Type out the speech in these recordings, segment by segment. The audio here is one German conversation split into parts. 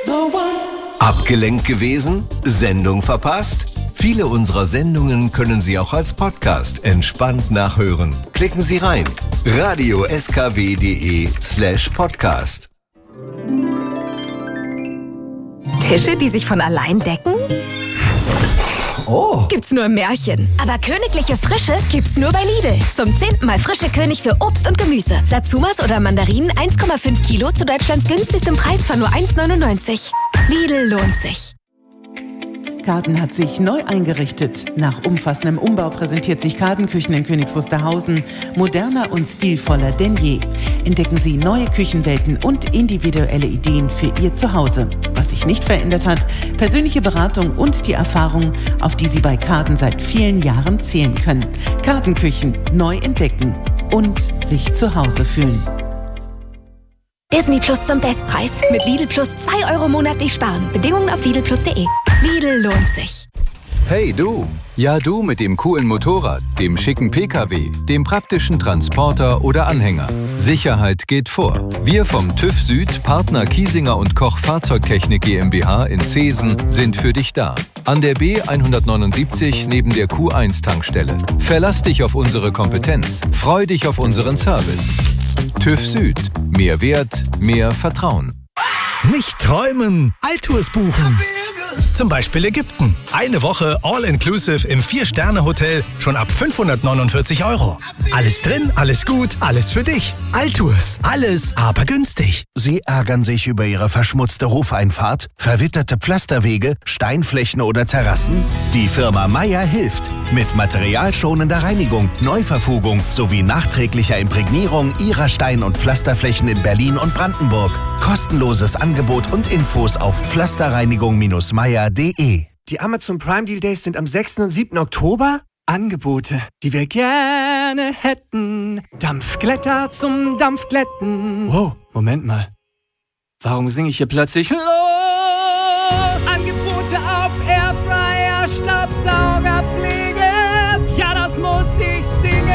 Abgelenkt gewesen? Sendung verpasst? Viele unserer Sendungen können Sie auch als Podcast entspannt nachhören. Klicken Sie rein. radio.skw.de/podcast. Tische, die sich von allein decken? Oh. Gibt's nur im Märchen. Aber königliche Frische gibt's nur bei Lidl. Zum 10. Mal frische König für Obst und Gemüse. Satsumas oder Mandarinen 1,5 Kilo zu Deutschlands günstigstem Preis von nur 1,99. Lidl lohnt sich. Kaden hat sich neu eingerichtet. Nach umfassendem Umbau präsentiert sich Kadenküchen in Königs Wusterhausen moderner und stilvoller denn je. Entdecken Sie neue Küchenwelten und individuelle Ideen für Ihr Zuhause. Was sich nicht verändert hat, persönliche Beratung und die Erfahrung, auf die Sie bei Kaden seit vielen Jahren zählen können. Kadenküchen neu entdecken und sich zu Hause fühlen. Disney Plus zum Bestpreis. Mit Lidl Plus 2 € monatlich sparen. Bedingungen auf lidlplus.de. Lidl lohnt sich. Hey du! Ja du mit dem coolen Motorrad, dem schicken PKW, dem praktischen Transporter oder Anhänger. Sicherheit geht vor. Wir vom TÜV Süd, Partner Kiesinger und Koch Fahrzeugtechnik GmbH in Zeesen sind für dich da. An der B179 neben der Q1-Tankstelle. Verlass dich auf unsere Kompetenz. Freu dich auf unseren Service. TÜV Süd. Mehr Wert, mehr Vertrauen. Nicht träumen, Alltours buchen. Zum Beispiel Ägypten. Eine Woche All-Inclusive im 4-Sterne-Hotel schon ab 549 €. Alles drin, alles gut, alles für dich. Alltours. Alles, aber günstig. Sie ärgern sich über Ihre verschmutzte Hofeinfahrt, verwitterte Pflasterwege, Steinflächen oder Terrassen? Die Firma Meier hilft. Mit materialschonender Reinigung, Neuverfugung sowie nachträglicher Imprägnierung Ihrer Stein- und Pflasterflächen in Berlin und Brandenburg. Kostenloses Angebot und Infos auf pflasterreinigung-meier.de. Die Amazon Prime Deal Days sind am 6. und 7. Oktober. Angebote, die wir gerne hätten. Dampfglätter zum Dampfglätten. Wow, Moment mal. Warum singe ich hier plötzlich los? Angebote auf Airfryer, Staubsaugerpflege. Ja, das muss ich singen.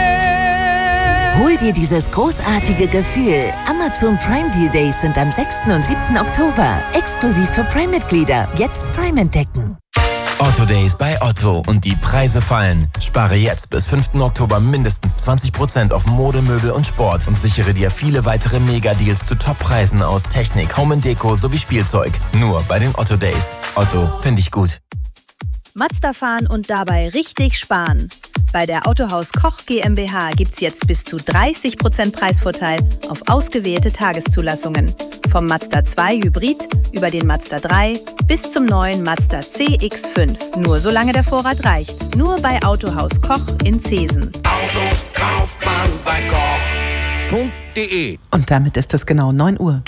Hol dir dieses großartige Gefühl. Amazon Prime Deal Days sind am 6. und 7. Oktober. Exklusiv für Prime-Mitglieder. Jetzt Prime entdecken. Otto Days bei Otto und die Preise fallen. Spare jetzt bis 5. Oktober mindestens 20% auf Mode, Möbel und Sport und sichere dir viele weitere Mega-Deals zu Top-Preisen aus Technik, Home & Deko sowie Spielzeug. Nur bei den Otto Days. Otto, finde ich gut. Mazda fahren und dabei richtig sparen. Bei der Autohaus Koch GmbH gibt's jetzt bis zu 30% Preisvorteil auf ausgewählte Tageszulassungen. Vom Mazda 2 Hybrid über den Mazda 3 bis zum neuen Mazda CX-5. Nur solange der Vorrat reicht. Nur bei Autohaus Koch in Zeesen. Autos kauft man bei koch.de. Und damit ist es genau 9 Uhr.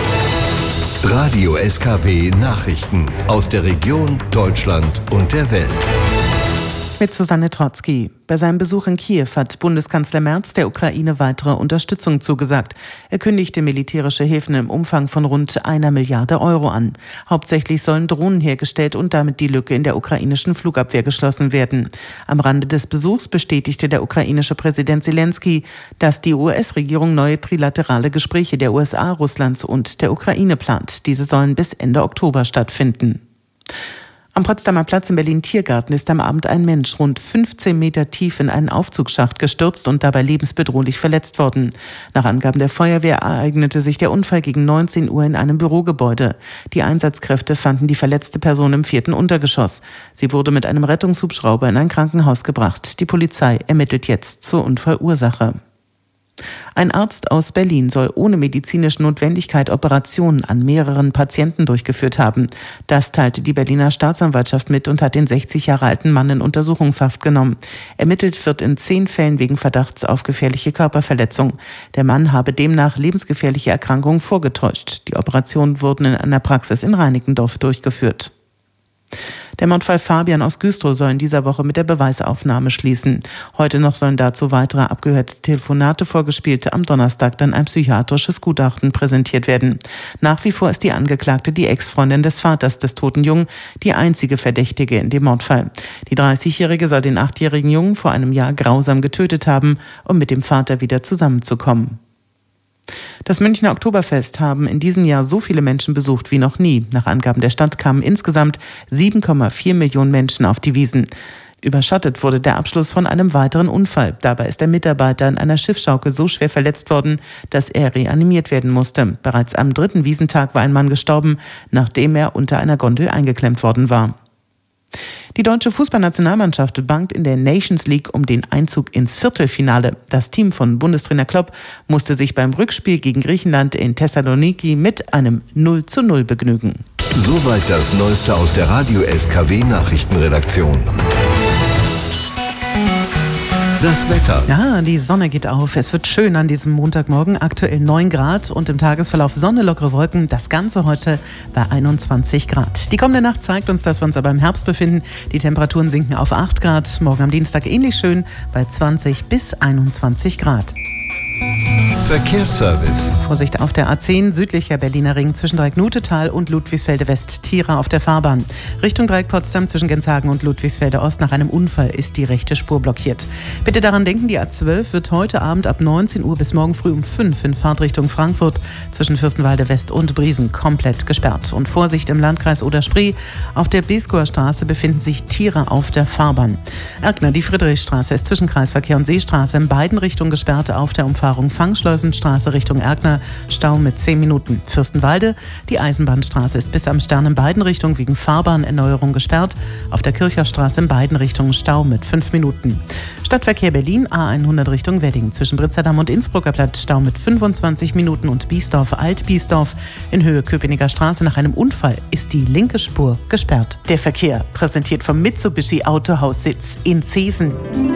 Radio SKW Nachrichten aus der Region, Deutschland und der Welt. Mit Susanne Trotzki. Bei seinem Besuch in Kiew hat Bundeskanzler Merz der Ukraine weitere Unterstützung zugesagt. Er kündigte militärische Hilfen im Umfang von rund 1 Milliarde € an. Hauptsächlich sollen Drohnen hergestellt und damit die Lücke in der ukrainischen Flugabwehr geschlossen werden. Am Rande des Besuchs bestätigte der ukrainische Präsident Zelensky, dass die US-Regierung neue trilaterale Gespräche der USA, Russlands und der Ukraine plant. Diese sollen bis Ende Oktober stattfinden. Am Potsdamer Platz in Berlin-Tiergarten ist am Abend ein Mensch rund 15 Meter tief in einen Aufzugsschacht gestürzt und dabei lebensbedrohlich verletzt worden. Nach Angaben der Feuerwehr ereignete sich der Unfall gegen 19 Uhr in einem Bürogebäude. Die Einsatzkräfte fanden die verletzte Person im 4. Untergeschoss. Sie wurde mit einem Rettungshubschrauber in ein Krankenhaus gebracht. Die Polizei ermittelt jetzt zur Unfallursache. Ein Arzt aus Berlin soll ohne medizinische Notwendigkeit Operationen an mehreren Patienten durchgeführt haben. Das teilte die Berliner Staatsanwaltschaft mit und hat den 60 Jahre alten Mann in Untersuchungshaft genommen. Ermittelt wird in 10 Fällen wegen Verdachts auf gefährliche Körperverletzung. Der Mann habe demnach lebensgefährliche Erkrankungen vorgetäuscht. Die Operationen wurden in einer Praxis in Reinickendorf durchgeführt. Der Mordfall Fabian aus Güstrow soll in dieser Woche mit der Beweisaufnahme schließen. Heute noch sollen dazu weitere abgehörte Telefonate vorgespielt, am Donnerstag dann ein psychiatrisches Gutachten präsentiert werden. Nach wie vor ist die Angeklagte die Ex-Freundin des Vaters des toten Jungen, die einzige Verdächtige in dem Mordfall. Die 30-Jährige soll den 8-jährigen Jungen vor einem Jahr grausam getötet haben, um mit dem Vater wieder zusammenzukommen. Das Münchner Oktoberfest haben in diesem Jahr so viele Menschen besucht wie noch nie. Nach Angaben der Stadt kamen insgesamt 7,4 Millionen Menschen auf die Wiesn. Überschattet wurde der Abschluss von einem weiteren Unfall. Dabei ist der Mitarbeiter in einer Schiffsschaukel so schwer verletzt worden, dass er reanimiert werden musste. Bereits am 3. Wiesentag war ein Mann gestorben, nachdem er unter einer Gondel eingeklemmt worden war. Die deutsche Fußballnationalmannschaft bangt in der Nations League um den Einzug ins Viertelfinale. Das Team von Bundestrainer Klopp musste sich beim Rückspiel gegen Griechenland in Thessaloniki mit einem 0:0 begnügen. Soweit das Neueste aus der Radio SKW Nachrichtenredaktion. Das Wetter. Ja, die Sonne geht auf. Es wird schön an diesem Montagmorgen. Aktuell 9 Grad und im Tagesverlauf Sonne, lockere Wolken. Das Ganze heute bei 21 Grad. Die kommende Nacht zeigt uns, dass wir uns aber im Herbst befinden. Die Temperaturen sinken auf 8 Grad. Morgen am Dienstag ähnlich schön bei 20 bis 21 Grad. Verkehrsservice. Vorsicht auf der A10, südlicher Berliner Ring zwischen Dreieck-Nutetal und Ludwigsfelde West. Tiere auf der Fahrbahn. Richtung Dreieck Potsdam zwischen Genshagen und Ludwigsfelde Ost. Nach einem Unfall ist die rechte Spur blockiert. Bitte daran denken, die A12 wird heute Abend ab 19 Uhr bis morgen früh um 5 in Fahrtrichtung Frankfurt zwischen Fürstenwalde West und Briesen komplett gesperrt. Und Vorsicht im Landkreis Oder-Spree. Auf der Beskower Straße befinden sich Tiere auf der Fahrbahn. Erkner, die Friedrichstraße ist zwischen Kreisverkehr und Seestraße in beiden Richtungen gesperrt. Auf der Umfahrung Fangschleusenstraße Richtung Erkner Stau mit 10 Minuten. Fürstenwalde, die Eisenbahnstraße ist bis am Stern in beiden Richtungen wegen Fahrbahnerneuerung gesperrt. Auf der Kirchhofstraße in beiden Richtungen Stau mit 5 Minuten. Stadtverkehr Berlin, A100 Richtung Wedding. Zwischen Britzerdamm und Innsbrucker Platz Stau mit 25 Minuten und Biesdorf, Alt-Biesdorf in Höhe Köpenicker Straße. Nach einem Unfall ist die linke Spur gesperrt. Der Verkehr präsentiert vom Mitsubishi Autohaussitz in Zeesen.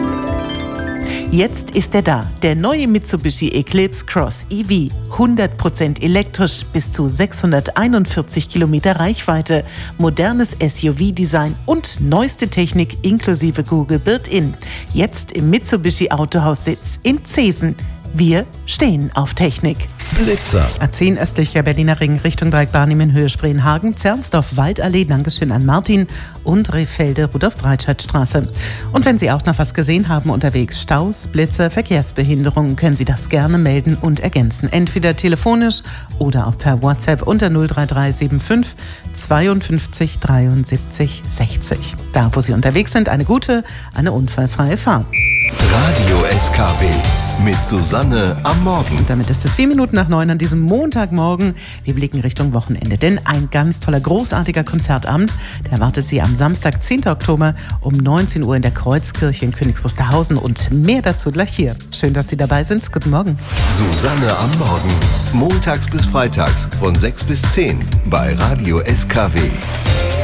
Jetzt ist er da, der neue Mitsubishi Eclipse Cross EV. 100% elektrisch, bis zu 641 Kilometer Reichweite, modernes SUV-Design und neueste Technik inklusive Google Built-In. Jetzt im Mitsubishi Autohaussitz in Zeesen. Wir stehen auf Technik. Blitzer. A10 östlicher Berliner Ring Richtung Dreieck-Barnim in Höhe Spreenhagen, Zernsdorf, Waldallee, Dankeschön an Martin und Rehfelde, Rudolf-Breitscheid-Straße. Und wenn Sie auch noch was gesehen haben unterwegs, Staus, Blitzer, Verkehrsbehinderungen, können Sie das gerne melden und ergänzen. Entweder telefonisch oder auch per WhatsApp unter 03375 52 73 60. Da, wo Sie unterwegs sind, eine gute, eine unfallfreie Fahrt. Radio SKW mit Susanne am Morgen. Und damit ist es 4 Minuten nach 9 an diesem Montagmorgen. Wir blicken Richtung Wochenende, denn ein ganz toller, großartiger Konzertabend, der erwartet Sie am Samstag, 10. Oktober um 19 Uhr in der Kreuzkirche in Königs Wusterhausen und mehr dazu gleich hier. Schön, dass Sie dabei sind. Guten Morgen. Susanne am Morgen. Montags bis freitags von 6 bis 10 bei Radio SKW.